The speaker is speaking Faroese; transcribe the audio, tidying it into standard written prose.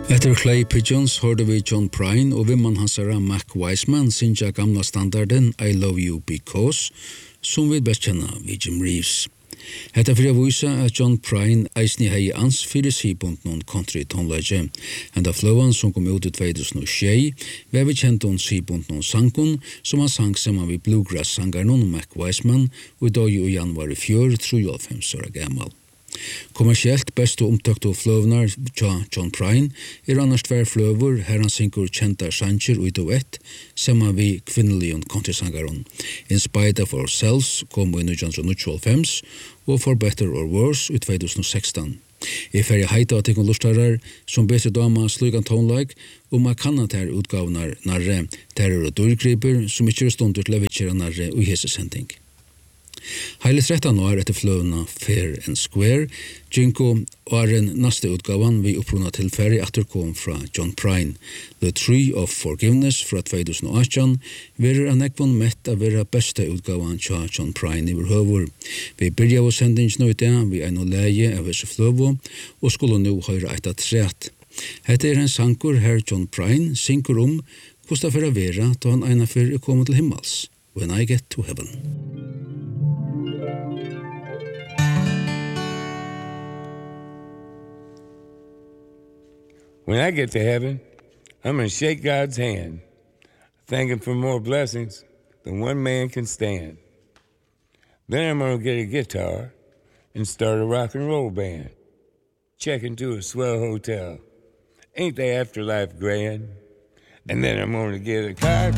Etter Clay Pigeons hørte vi John Prine og vimman hansara Mac Wiseman synja gamla standarden I Love You Because, som vi best kjenner ved Jim Reeves. Hetta fyrir að vísa at John Prine eisni hei ans fyrir síbund non country tónleiki, enda fløvan som kom ut i 2006, var vi kjent on síbund non sankun, som han sang saman við bluegrass-sangarnon Mac Wiseman, og i dag i januari 93 åra gammal. Kommersiellt best og omtøkte fløvnar tja John Prine annars tvær fløver her han synkur kjenta sanger og i duett saman vi kvinnelion countrysangaron. In Spite of Ourselves kom i 1995 og For Better or Worse i 2016. Jeg ferdig heita at ikon lustarar som betre dama slugan tonelike og man kan at her utgavnar narre terror og dyrgriper som ikke stundur til å vitjera narre og hesesending. Heile 13 år etter fløvna Fair and Square, Jinko var den neste utgavan vi opprunna tilfæri kom fra John Prine. The Tree of Forgiveness fra 2018 verer an ekvon mett av vera beste utgavan tja John Prine i høvur. Vi byrja av sendingen ut vi ein og leie av hese fløvo og skulle nu høyra eit at træt. Hette en sankur her John Prine synkur hvordan det fyrir vera da han eina fyrir kommet til himmels. When I Get to Heaven. When I get to heaven, I'm going to shake God's hand, thank him for more blessings than one man can stand. Then I'm going to get a guitar and start a rock and roll band. Check into a swell hotel. Ain't the afterlife grand? And then I'm going to get a car